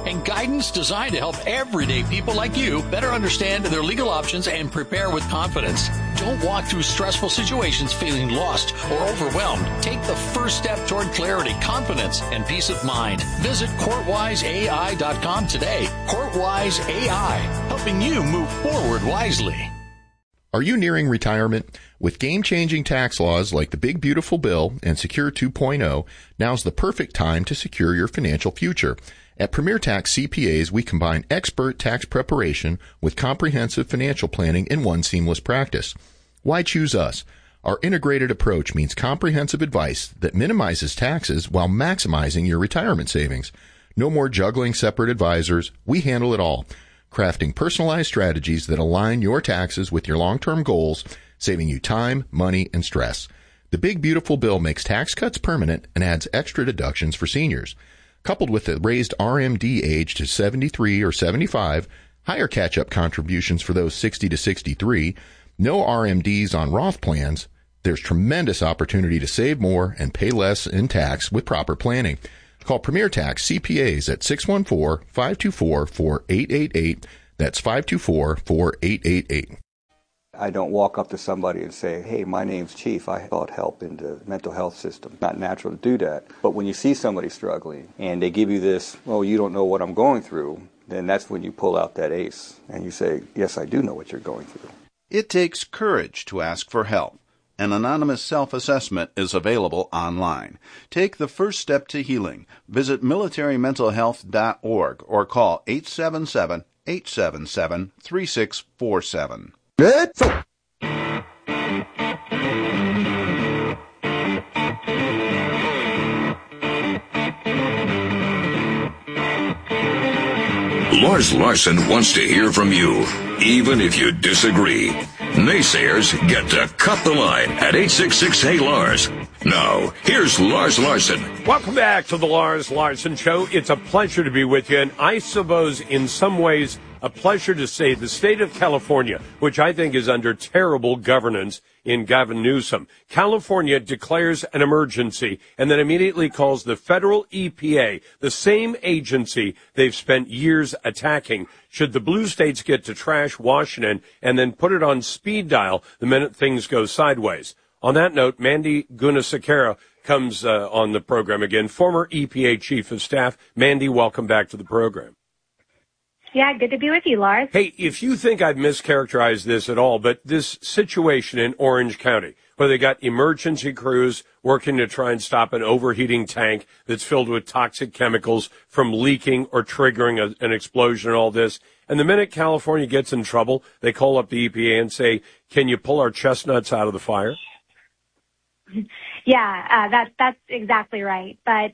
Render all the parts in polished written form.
and guidance designed to help everyday people like you better understand their legal options and prepare with confidence. Don't walk through stressful situations feeling lost or overwhelmed. Take the first step toward clarity, confidence, and peace of mind. Visit CourtwiseAI.com today. Courtwise AI, helping you move forward wisely. Are you nearing retirement? With game-changing tax laws like the Big Beautiful Bill and Secure 2.0, now's the perfect time to secure your financial future. At Premier Tax CPAs, we combine expert tax preparation with comprehensive financial planning in one seamless practice. Why choose us? Our integrated approach means comprehensive advice that minimizes taxes while maximizing your retirement savings. No more juggling separate advisors. We handle it all, crafting personalized strategies that align your taxes with your long-term goals, saving you time, money, and stress. The Big Beautiful Bill makes tax cuts permanent and adds extra deductions for seniors. Coupled with the raised RMD age to 73 or 75, higher catch-up contributions for those 60 to 63, no RMDs on Roth plans, there's tremendous opportunity to save more and pay less in tax with proper planning. Call Premier Tax CPAs at 614-524-4888. That's 524-4888. I don't walk up to somebody and say, hey, my name's Chief. I sought help in the mental health system. Not natural to do that. But when you see somebody struggling and they give you this, oh, you don't know what I'm going through, then that's when you pull out that ace and you say, yes, I do know what you're going through. It takes courage to ask for help. An anonymous self-assessment is available online. Take the first step to healing. Visit militarymentalhealth.org or call 877-877-3647. Good. Lars Larson wants to hear from you, even if you disagree. Naysayers get to cut the line at 866-HEY-LARS. Now, here's Lars Larson. Welcome back to the Lars Larson Show. It's a pleasure to be with you, and I suppose in some ways a pleasure to say the state of California, which I think is under terrible governance in Gavin Newsom. California declares an emergency and then immediately calls the federal EPA, the same agency they've spent years attacking, should the blue states get to trash Washington and then put it on speed dial the minute things go sideways. On that note, Mandy Gunasekaran comes on the program again, former EPA Chief of Staff. Mandy, welcome back to the program. Yeah, good to be with you, Lars. Hey, if you think I've mischaracterized this at all, but this situation in Orange County, where they got emergency crews working to try and stop an overheating tank that's filled with toxic chemicals from leaking or triggering an explosion and all this, and the minute California gets in trouble, they call up the EPA and say, can you pull our chestnuts out of the fire? Yeah, that's exactly right. But,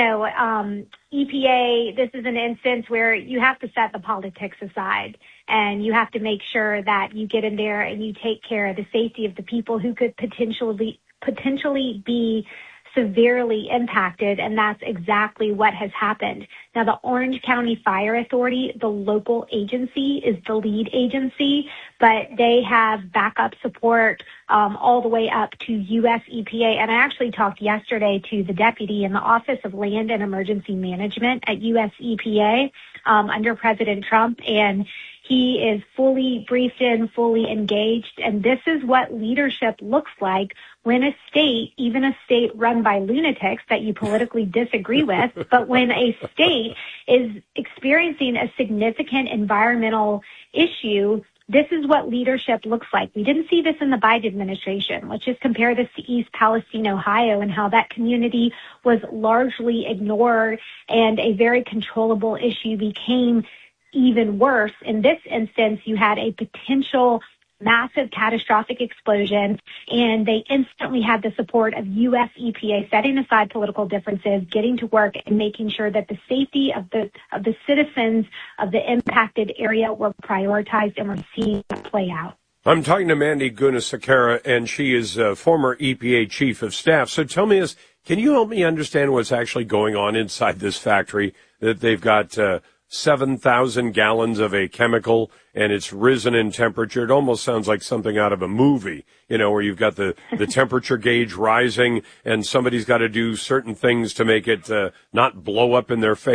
EPA, this is an instance where you have to set the politics aside and you have to make sure that you get in there and you take care of the safety of the people who could potentially be severely impacted, and that's exactly what has happened. Now, the Orange County Fire Authority, the local agency, is the lead agency, but they have backup support all the way up to U.S. EPA. And I actually talked yesterday to the deputy in the Office of Land and Emergency Management at U.S. EPA under President Trump, and he is fully briefed in, fully engaged, and this is what leadership looks like when a state, even a state run by lunatics that you politically disagree with, but when a state is experiencing a significant environmental issue, this is what leadership looks like. We didn't see this in the Biden administration. Let's just compare this to East Palestine, Ohio, and how that community was largely ignored and a very controllable issue became even worse. In this instance, you had a potential massive catastrophic explosion, and they instantly had the support of U.S. EPA, setting aside political differences, getting to work and making sure that the safety of the citizens of the impacted area were prioritized, and we're seeing that play out. I'm talking to Mandy Gunasekaran, and she is a former EPA Chief of Staff. So tell me this, can you help me understand what's actually going on inside this factory, that they've got 7,000 gallons of a chemical, and it's risen in temperature? It almost sounds like something out of a movie, where you've got the temperature gauge rising, and somebody's got to do certain things to make it not blow up in their face.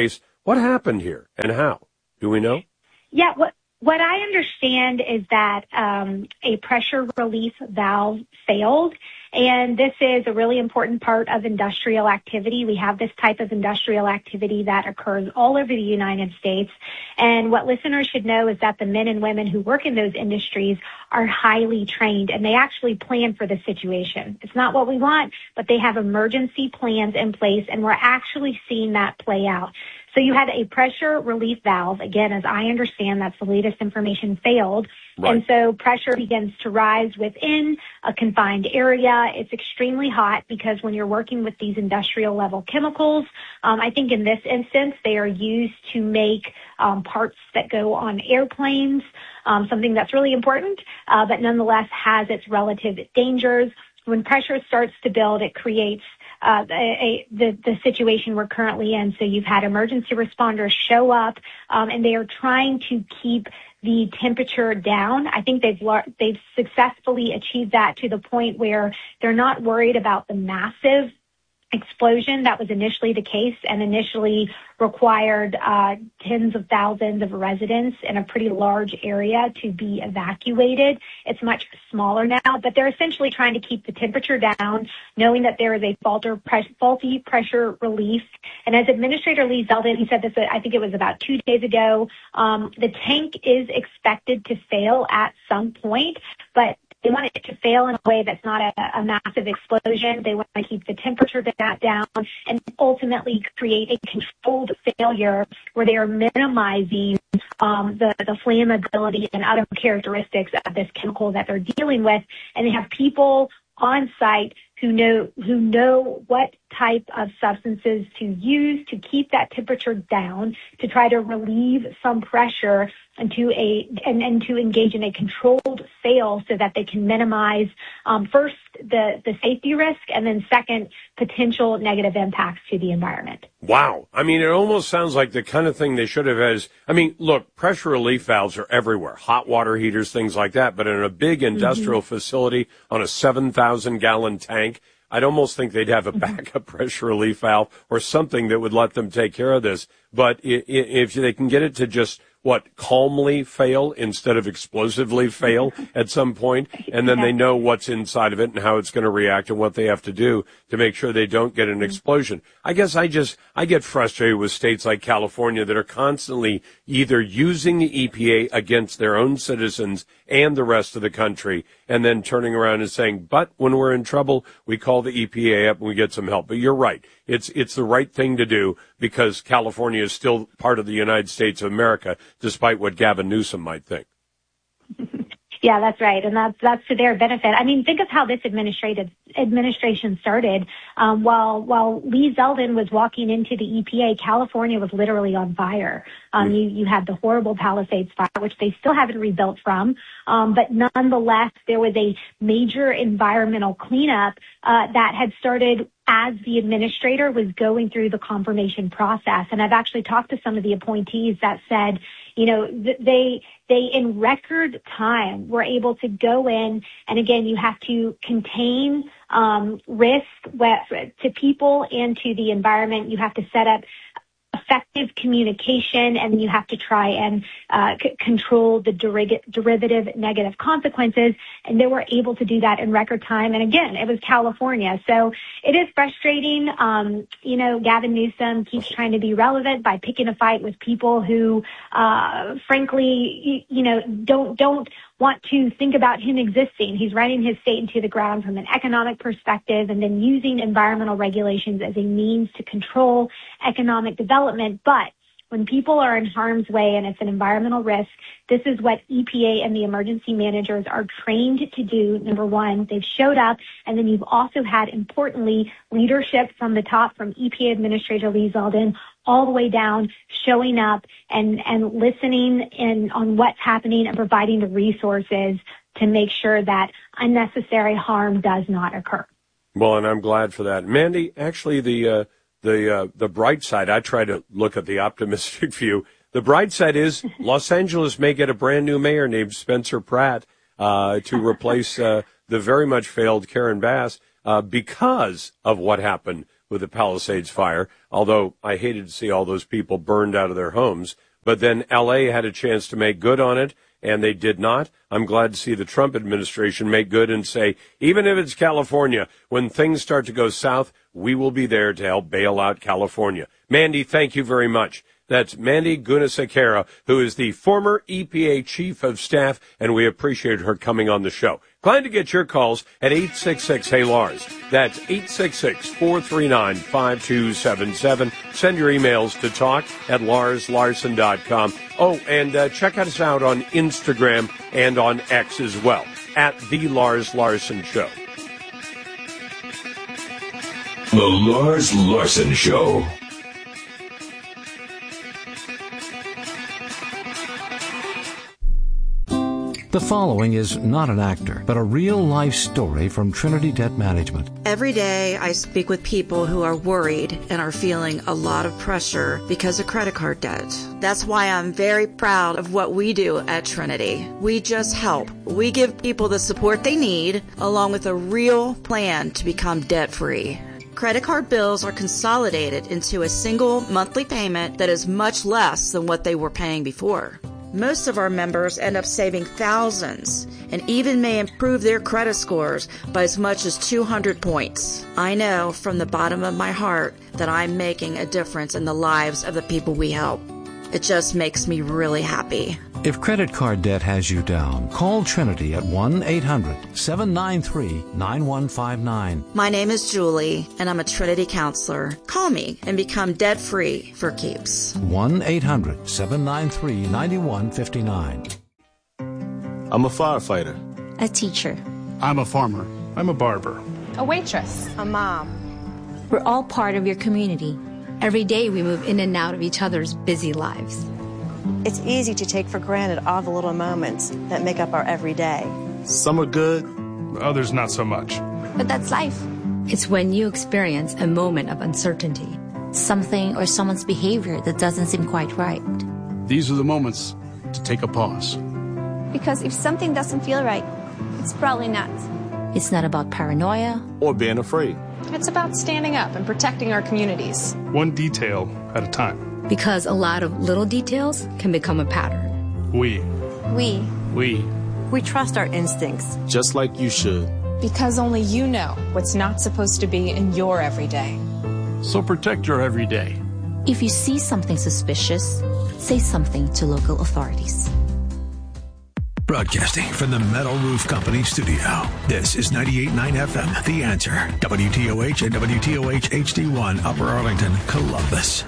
What happened here and how? Do we know? Yeah, what I understand is that a pressure relief valve failed, and this is a really important part of industrial activity. We have this type of industrial activity that occurs all over the United States, and what listeners should know is that the men and women who work in those industries are highly trained, and they actually plan for the situation. It's not what we want, but they have emergency plans in place, and we're actually seeing that play out. So you had a pressure relief valve. Again, as I understand, that's the latest information, failed. Right. And so pressure begins to rise within a confined area. It's extremely hot because when you're working with these industrial level chemicals, I think in this instance, they are used to make parts that go on airplanes, something that's really important, but nonetheless has its relative dangers. When pressure starts to build, it creates the situation we're currently in. So you've had emergency responders show up, and they are trying to keep the temperature down. I think they've successfully achieved that to the point where they're not worried about the massive explosion that was initially the case and initially required tens of thousands of residents in a pretty large area to be evacuated. It's much smaller now, but they're essentially trying to keep the temperature down, knowing that there is a faulty pressure relief. And as Administrator Lee Zeldin, he said this, I think it was about 2 days ago, the tank is expected to fail at some point, but they want it to fail in a way that's not a massive explosion. They want to keep the temperature down and ultimately create a controlled failure where they are minimizing the flammability and other characteristics of this chemical that they're dealing with. And they have people on site who know what type of substances to use to keep that temperature down, to try to relieve some pressure and to engage in a controlled fail so that they can minimize first the safety risk and then second potential negative impacts to the environment. Wow. I mean, it almost sounds like the kind of thing they should have as, I mean, look, pressure relief valves are everywhere, hot water heaters, things like that. But in a big industrial facility on a 7,000 gallon tank, I'd almost think they'd have a backup pressure relief valve or something that would let them take care of this. But if they can get it to just, calmly fail instead of explosively fail at some point, and then they know what's inside of it and how it's going to react and what they have to do to make sure they don't get an explosion. I guess I get frustrated with states like California that are constantly either using the EPA against their own citizens and the rest of the country, and then turning around and saying, but when we're in trouble, we call the EPA up and we get some help. But you're right. It's the right thing to do because California is still part of the United States of America, despite what Gavin Newsom might think. Yeah, that's right. And that's to their benefit. I mean, think of how this administration started. While Lee Zeldin was walking into the EPA, California was literally on fire. You had the horrible Palisades fire, which they still haven't rebuilt from. But nonetheless, there was a major environmental cleanup that had started as the administrator was going through the confirmation process. And I've actually talked to some of the appointees that said, they in record time were able to go in, and again, you have to contain risk to people and to the environment. You have to set up effective communication, and you have to try and control the derivative negative consequences. And they were able to do that in record time. And again, it was California. So it is frustrating. Gavin Newsom keeps trying to be relevant by picking a fight with people who, frankly, don't want to think about him existing. He's running his state into the ground from an economic perspective and then using environmental regulations as a means to control economic development. But when people are in harm's way and it's an environmental risk, this is what EPA and the emergency managers are trained to do. Number one, they've showed up, and then you've also had, importantly, leadership from the top, from EPA Administrator Lee Zeldin all the way down, showing up and listening on what's happening and providing the resources to make sure that unnecessary harm does not occur. Well, and I'm glad for that. Mandy, actually, the bright side, I try to look at the optimistic view. The bright side is Los Angeles may get a brand new mayor named Spencer Pratt to replace the very much failed Karen Bass because of what happened with the Palisades fire, although I hated to see all those people burned out of their homes. But then L.A. had a chance to make good on it, and they did not. I'm glad to see the Trump administration make good and say, even if it's California, when things start to go south, we will be there to help bail out California. Mandy, thank you very much. That's Mandy Gunasekera, who is the former EPA Chief of Staff, and we appreciate her coming on the show. Glad to get your calls at 866-HEY-LARS. That's 866-439-5277. Send your emails to talk@LarsLarson.com. Oh, and check us out on Instagram and on X as well, at The Lars Larson Show. The Lars Larson Show. The following is not an actor, but a real-life story from Trinity Debt Management. Every day I speak with people who are worried and are feeling a lot of pressure because of credit card debt. That's why I'm very proud of what we do at Trinity. We just help. We give people the support they need, along with a real plan to become debt-free. Credit card bills are consolidated into a single monthly payment that is much less than what they were paying before. Most of our members end up saving thousands and even may improve their credit scores by as much as 200 points. I know from the bottom of my heart that I'm making a difference in the lives of the people we help. It just makes me really happy. If credit card debt has you down, call Trinity at 1-800-793-9159. My name is Julie, and I'm a Trinity counselor. Call me and become debt-free for keeps. 1-800-793-9159. I'm a firefighter. A teacher. I'm a farmer. I'm a barber. A waitress. A mom. We're all part of your community. Every day we move in and out of each other's busy lives. It's easy to take for granted all the little moments that make up our everyday. Some are good, others not so much. But that's life. It's when you experience a moment of uncertainty. Something or someone's behavior that doesn't seem quite right. These are the moments to take a pause. Because if something doesn't feel right, it's probably not. It's not about paranoia or being afraid. It's about standing up and protecting our communities. One detail at a time. Because a lot of little details can become a pattern. We trust our instincts. Just like you should. Because only you know what's not supposed to be in your everyday. So protect your everyday. If you see something suspicious, say something to local authorities. Broadcasting from the Metal Roof Company studio. This is 98.9 FM, The Answer. WTOH and WTOH HD1, Upper Arlington, Columbus.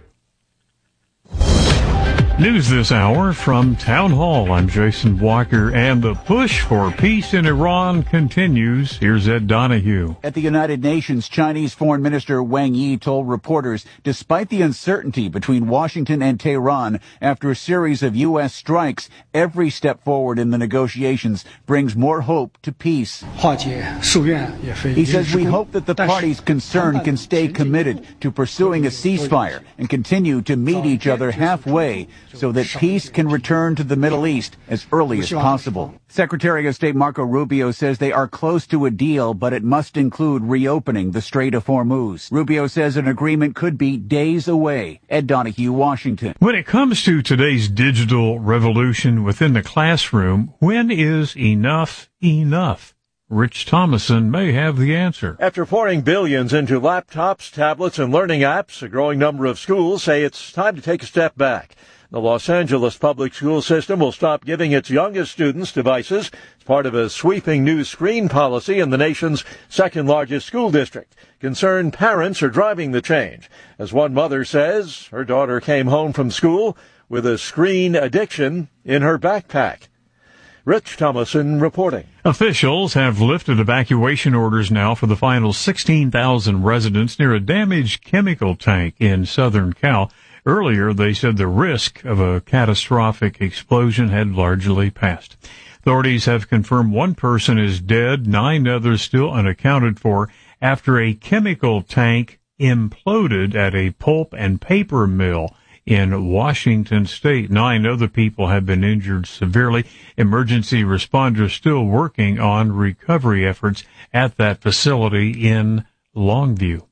News this hour from Town Hall. I'm Jason Walker, and the push for peace in Iran continues. Here's Ed Donahue. At the United Nations, Chinese Foreign Minister Wang Yi told reporters, despite the uncertainty between Washington and Tehran after a series of U.S. strikes, every step forward in the negotiations brings more hope to peace. He says, we hope that the parties concerned can stay committed to pursuing a ceasefire and continue to meet each other halfway so that peace can return to the Middle East as early as possible. Secretary of State Marco Rubio says they are close to a deal, but it must include reopening the Strait of Hormuz. Rubio says an agreement could be days away. Ed Donahue, Washington. When it comes to today's digital revolution within the classroom, when is enough enough? Rich Thomason may have the answer. After pouring billions into laptops, tablets, and learning apps, a growing number of schools say it's time to take a step back. The Los Angeles public school system will stop giving its youngest students devices as part of a sweeping new screen policy in the nation's second-largest school district. Concerned parents are driving the change. As one mother says, her daughter came home from school with a screen addiction in her backpack. Rich Thomason reporting. Officials have lifted evacuation orders now for the final 16,000 residents near a damaged chemical tank in Southern Cal. Earlier, they said the risk of a catastrophic explosion had largely passed. Authorities have confirmed one person is dead, 9 others still unaccounted for after a chemical tank imploded at a pulp and paper mill in Washington State. 9 other people have been injured severely. Emergency responders still working on recovery efforts at that facility in Longview.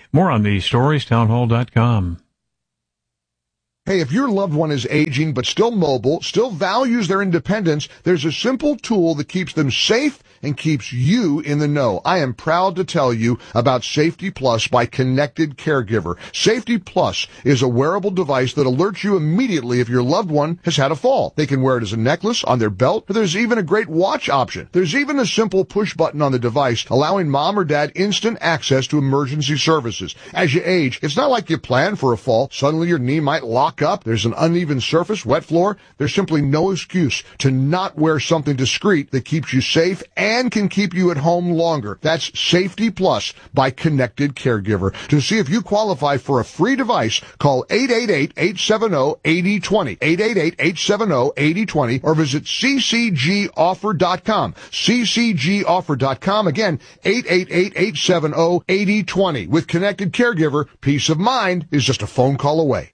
More on these stories, townhall.com. Hey, if your loved one is aging but still mobile, still values their independence, there's a simple tool that keeps them safe and keeps you in the know. I am proud to tell you about Safety Plus by Connected Caregiver. Safety Plus is a wearable device that alerts you immediately if your loved one has had a fall. They can wear it as a necklace, on their belt, but there's even a great watch option. There's even a simple push button on the device allowing mom or dad instant access to emergency services. As you age, it's not like you plan for a fall. Suddenly your knee might lock up. There's an uneven surface, wet floor. There's simply no excuse to not wear something discreet that keeps you safe and can keep you at home longer. That's Safety Plus by Connected Caregiver. To see if you qualify for a free device, call 888-870-8020, 888-870-8020, or visit ccgoffer.com, ccgoffer.com. Again, 888-870-8020. With Connected Caregiver, peace of mind is just a phone call away.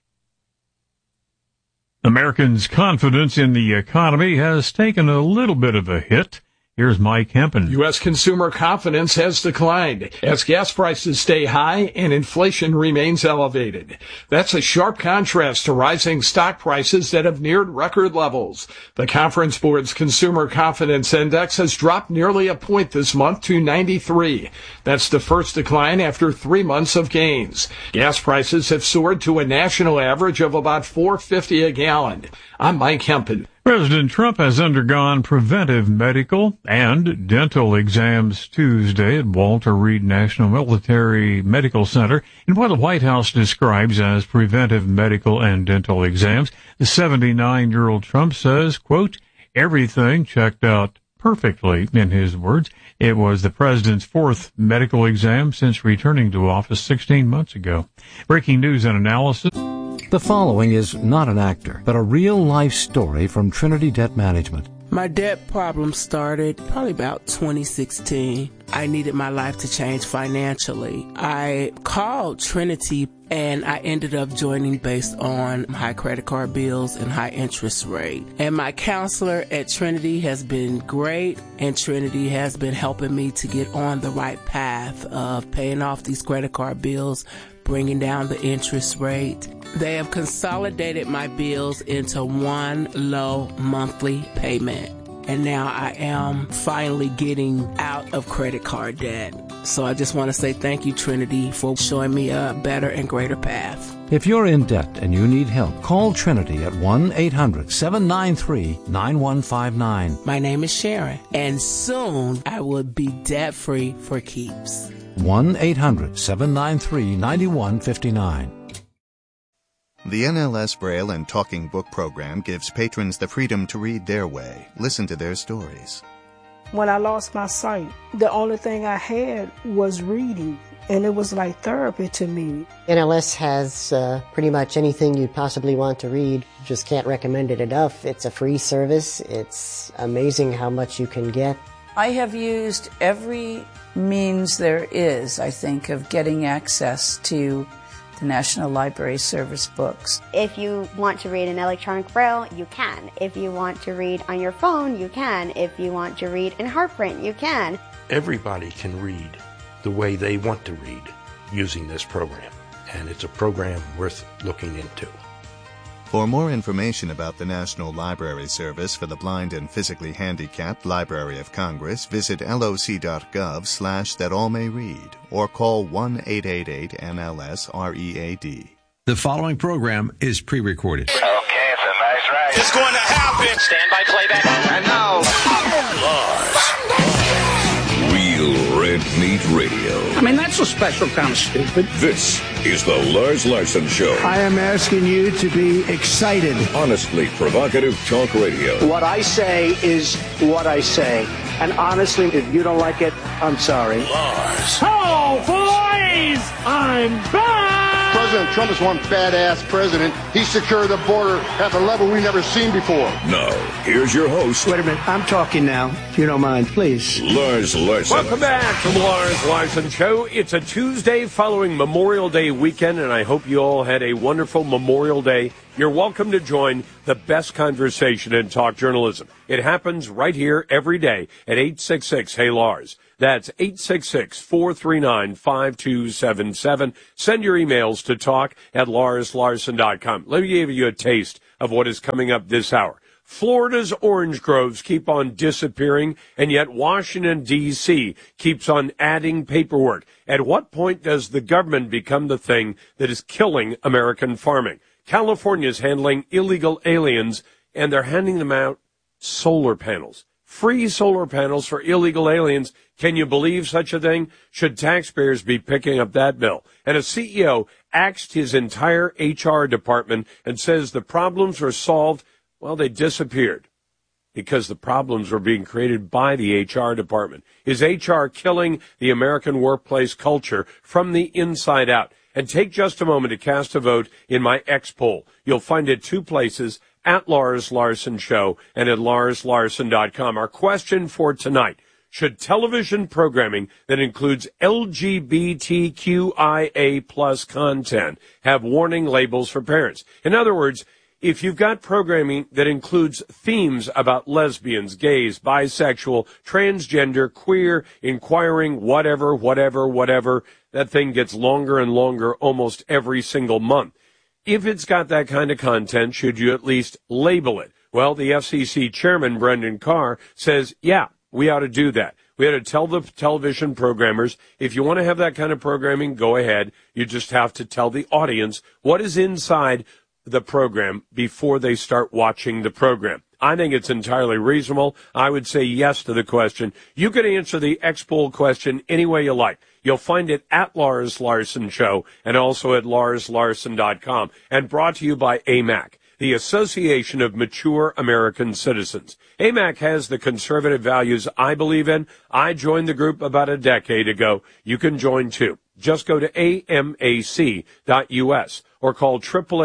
Americans' confidence in the economy has taken a little bit of a hit. Here's Mike Hempen. U.S. consumer confidence has declined as gas prices stay high and inflation remains elevated. That's a sharp contrast to rising stock prices that have neared record levels. The Conference Board's Consumer Confidence Index has dropped nearly a point this month to 93. That's the first decline after 3 months of gains. Gas prices have soared to a national average of about $4.50 a gallon. I'm Mike Hempen. President Trump has undergone preventive medical and dental exams Tuesday at Walter Reed National Military Medical Center in what the White House describes as preventive medical and dental exams. The 79-year-old Trump says, quote, everything checked out perfectly, in his words. It was the president's fourth medical exam since returning to office 16 months ago. Breaking news and analysis. The following is not an actor, but a real-life story from Trinity Debt Management. My debt problem started probably about 2016. I needed my life to change financially. I called Trinity and I ended up joining based on high credit card bills and high interest rate. And my counselor at Trinity has been great, and Trinity has been helping me to get on the right path of paying off these credit card bills, bringing down the interest rate. They have consolidated my bills into one low monthly payment. And now I am finally getting out of credit card debt. So I just want to say thank you, Trinity, for showing me a better and greater path. If you're in debt and you need help, call Trinity at 1-800-793-9159. My name is Sharon, and soon I will be debt-free for keeps. 1-800-793-9159. The NLS Braille and Talking Book program gives patrons the freedom to read their way, listen to their stories. When I lost my sight, the only thing I had was reading, and it was like therapy to me. NLS has pretty much anything you'd possibly want to read. Just can't recommend it enough. It's a free service. It's amazing how much you can get. I have used every means there is, I think, of getting access to the National Library Service books. If you want to read in electronic braille, you can. If you want to read on your phone, you can. If you want to read in heart print, you can. Everybody can read the way they want to read using this program, and it's a program worth looking into. For more information about the National Library Service for the Blind and Physically Handicapped Library of Congress, visit loc.gov/thatallmayread or call 1-888-NLS-READ. The following program is pre-recorded. Okay, it's a nice ride. It's going to happen. Stand by playback. And now, Real Red Meat Radio. I mean, that's a special kind of stupid. This is the Lars Larson Show. I am asking you to be excited. Honestly provocative talk radio. What I say is what I say. And honestly, if you don't like it, I'm sorry. Lars. Oh, boys! I'm back! President Trump is one badass president. He secured the border at a level we've never seen before. Now, here's your host. Wait a minute. I'm talking now, if you don't mind, please. Lars Larson. Welcome back to the Lars Larson Show. It's a Tuesday following Memorial Day weekend, and I hope you all had a wonderful Memorial Day You're welcome to join the best conversation in talk journalism. It happens right here every day at 866-HEY-LARS. That's 866-439-5277. Send your emails to talk@LarsLarson.com. Let me give you a taste of what is coming up this hour. Florida's orange groves keep on disappearing, and yet Washington, D.C. keeps on adding paperwork. At what point does the government become the thing that is killing American farming? California is handling illegal aliens, and they're handing them out solar panels. Free solar panels for illegal aliens. Can you believe such a thing? Should taxpayers be picking up that bill? And a CEO axed his entire HR department and says the problems were solved. Well, they disappeared because the problems were being created by the HR department. Is HR killing the American workplace culture from the inside out? And take just a moment to cast a vote in my X poll. You'll find it two places, at Lars Larson Show and at LarsLarson.com. Our question for tonight: should television programming that includes LGBTQIA plus content have warning labels for parents? In other words, if you've got programming that includes themes about lesbians, gays, bisexual, transgender, queer, inquiring, whatever, that thing gets longer and longer almost every single month. If it's got that kind of content, should you at least label it? Well, the FCC chairman, Brendan Carr, says, yeah, we ought to do that. We ought to tell the television programmers, if you want to have that kind of programming, go ahead. You just have to tell the audience what is inside the program before they start watching the program. I think it's entirely reasonable. I would say yes to the question. You can answer the X poll question any way you like. You'll find it at Lars Larson Show and also at LarsLarson.com, and brought to you by AMAC, the Association of Mature American Citizens. AMAC has the conservative values I believe in. I joined the group about a decade ago. You can join too. Just go to amac.us or call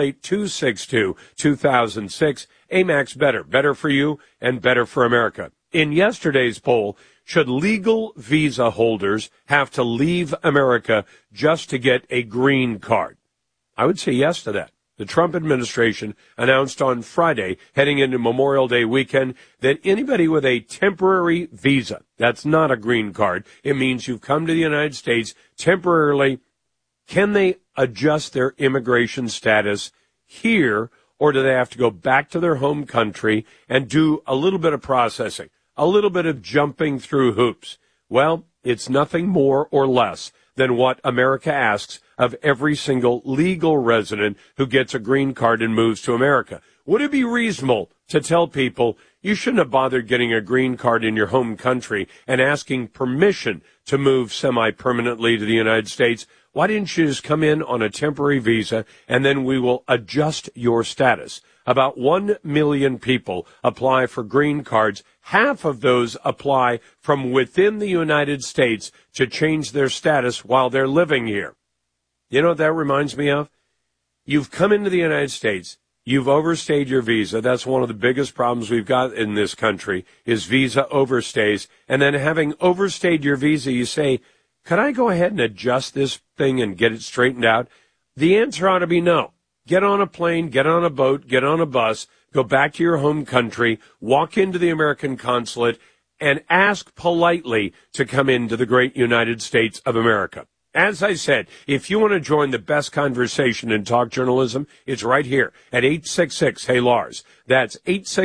888-262-2006. AMAC's better for you and better for America. In yesterday's poll, should legal visa holders have to leave America just to get a green card? I would say yes to that. The Trump administration announced on Friday, heading into Memorial Day weekend, that anybody with a temporary visa, that's not a green card, it means you've come to the United States temporarily, can they adjust their immigration status here, or do they have to go back to their home country and do a little bit of processing, a little bit of jumping through hoops? Well, it's nothing more or less than what America asks of every single legal resident who gets a green card and moves to America. Would it be reasonable to tell people you shouldn't have bothered getting a green card in your home country and asking permission to move semi-permanently to the United States? Why didn't you just come in on a temporary visa and then we will adjust your status? About 1 million people apply for green cards. Half of those apply from within the United States to change their status while they're living here. You know what that reminds me of? You've come into the United States. You've overstayed your visa. That's one of the biggest problems we've got in this country is visa overstays. And then having overstayed your visa, you say, could I go ahead and adjust this thing and get it straightened out? The answer ought to be no. Get on a plane, get on a boat, get on a bus, go back to your home country, walk into the American consulate, and ask politely to come into the great United States of America. As I said, if you want to join the best conversation in talk journalism, it's right here at 866-HEY-LARS. That's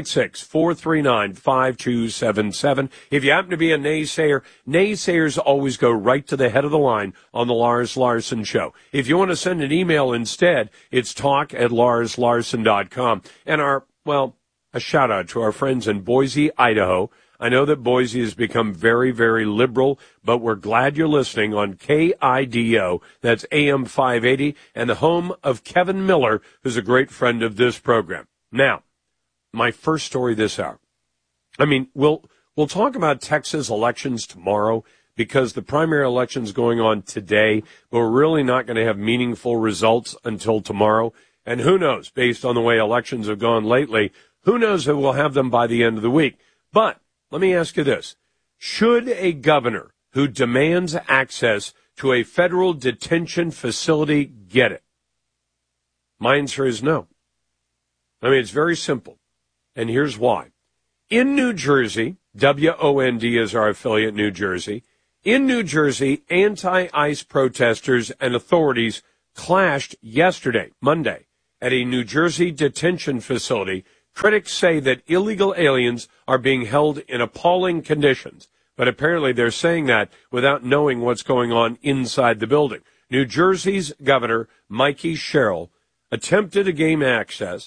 866-439-5277. If you happen to be a naysayer, naysayers always go right to the head of the line on the Lars Larson Show. If you want to send an email instead, it's talk@LarsLarson.com. And a shout out to our friends in Boise, Idaho. I know that Boise has become very, very liberal, but we're glad you're listening on KIDO, that's AM 580, and the home of Kevin Miller, who's a great friend of this program. Now, my first story this hour. I mean, we'll talk about Texas elections tomorrow because the primary election's going on today, but we're really not going to have meaningful results until tomorrow. And who knows, based on the way elections have gone lately, who knows if we'll have them by the end of the week. But let me ask you this. Should a governor who demands access to a federal detention facility get it? My answer is no. I mean, it's very simple. And here's why. In New Jersey, WOND is our affiliate, New Jersey. In New Jersey, anti-ICE protesters and authorities clashed yesterday, Monday, at a New Jersey detention facility. Critics say that illegal aliens are being held in appalling conditions, but apparently they're saying that without knowing what's going on inside the building. New Jersey's Governor, Mikey Sherrill, attempted to gain access.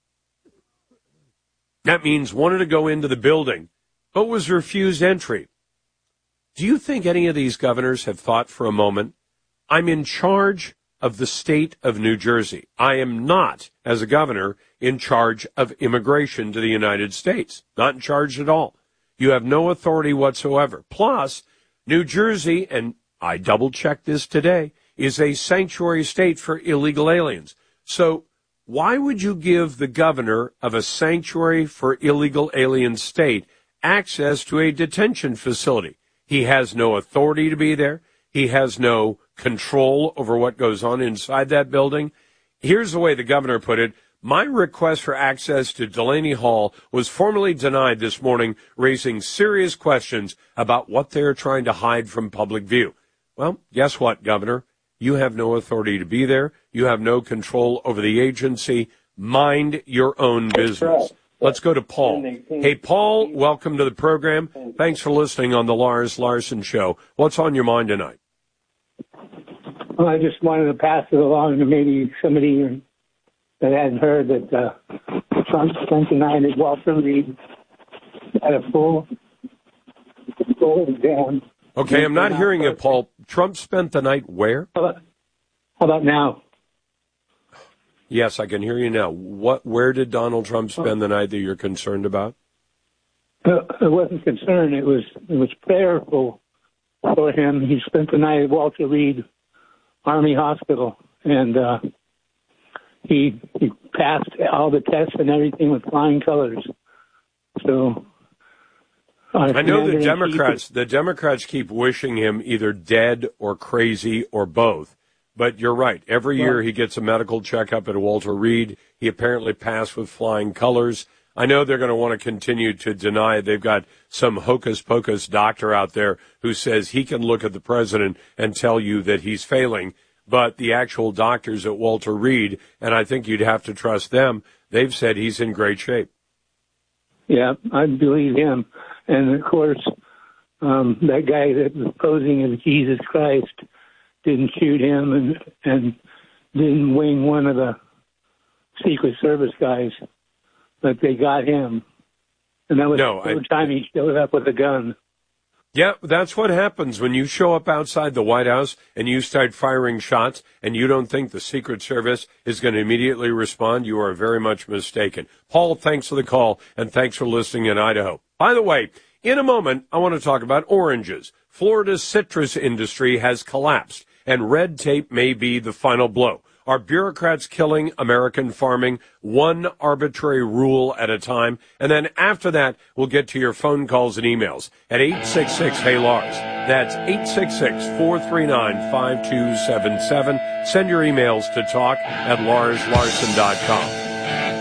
That means wanted to go into the building, but was refused entry. Do you think any of these governors have thought for a moment, I'm in charge of the state of New Jersey. I am not, as a governor, in charge of immigration to the United States. Not in charge at all. You have no authority whatsoever. Plus, New Jersey, and I double-checked this today, is a sanctuary state for illegal aliens. So why would you give the governor of a sanctuary for illegal alien state access to a detention facility? He has no authority to be there. He has no control over what goes on inside that building. Here's the way the governor put it. My request for access to Delaney Hall was formally denied this morning, raising serious questions about what they're trying to hide from public view. Well, guess what, Governor? You have no authority to be there. You have no control over the agency. Mind your own business. Let's go to Paul. Hey, Paul, welcome to the program. Thanks for listening on the Lars Larson Show. What's on your mind tonight? Well, I just wanted to pass it along to maybe somebody that hadn't heard that Trump spent the night at Walter Reed at a full exam. Okay, I'm not hearing it, Paul. Trump spent the night where? How about now? Yes, I can hear you now. Where did Donald Trump spend the night that you're concerned about? It wasn't concerned. It was prayerful for him. He spent the night at Walter Reed Army Hospital, and he passed all the tests and everything with flying colors. So I know the Democrats keep wishing him either dead or crazy or both. But you're right. Every year he gets a medical checkup at Walter Reed. He apparently passed with flying colors. I know they're going to want to continue to deny. They've got some hocus-pocus doctor out there who says he can look at the president and tell you that he's failing. But the actual doctors at Walter Reed, and I think you'd have to trust them, they've said he's in great shape. Yeah, I believe him. And, of course, that guy that was posing as Jesus Christ didn't shoot him and didn't wing one of the Secret Service guys, but they got him. And that was the third time he showed up with a gun. Yeah, that's what happens when you show up outside the White House and you start firing shots and you don't think the Secret Service is going to immediately respond. You are very much mistaken. Paul, thanks for the call, and thanks for listening in Idaho. By the way, in a moment, I want to talk about oranges. Florida's citrus industry has collapsed, and red tape may be the final blow. Are bureaucrats killing American farming one arbitrary rule at a time? And then after that, we'll get to your phone calls and emails at 866-HEY-LARS. That's 866-439-5277. Send your emails to talk@larslarson.com.